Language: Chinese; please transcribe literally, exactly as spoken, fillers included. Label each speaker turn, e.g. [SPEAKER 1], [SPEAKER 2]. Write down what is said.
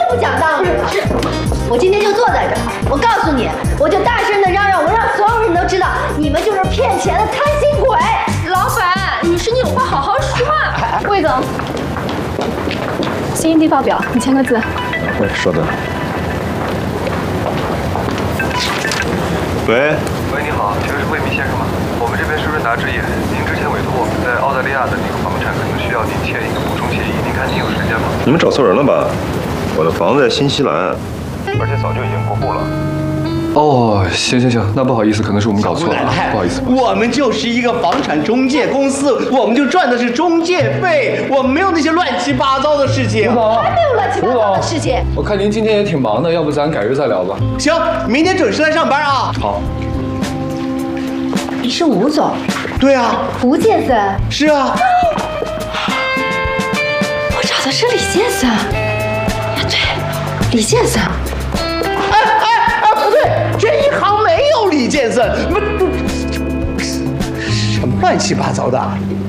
[SPEAKER 1] 不讲道理了。我今天就坐在这儿，我告诉你，我就大声的嚷嚷，我让所有人都知道，你们就是骗钱的贪心鬼。
[SPEAKER 2] 老板，女士，你有话好好说。
[SPEAKER 3] 魏总，新一地报表，你签个字。
[SPEAKER 4] 对，说的。喂。
[SPEAKER 5] 喂，你好，请问是魏明先生吗？我们这边是润达置业，您之前委托我们在澳大利亚的那个房产，可能需要您签一个补充协议，您看您有时间吗？
[SPEAKER 4] 你们找错人了吧？我的房子在新西兰，而且早就已经过户了。
[SPEAKER 6] 哦，行行行，那不好意思，可能是我们搞错了，不好意思。
[SPEAKER 7] 我们就是一个房产中介公司，我们就赚的是中介费，我们没有那些乱七八糟的事情。
[SPEAKER 1] 还没有乱七八糟的事情。
[SPEAKER 6] 我看您今天也挺忙的，要不咱改日再聊吧？
[SPEAKER 7] 行，明天准时来上班啊。
[SPEAKER 6] 好。
[SPEAKER 1] 你是吴总？
[SPEAKER 7] 对啊。
[SPEAKER 1] 吴先生？
[SPEAKER 7] 是啊。
[SPEAKER 1] 我找的是李先生。啊，对，李先生。
[SPEAKER 7] 哎哎哎，不对，这一行没有李先生，不，什么乱七八糟的？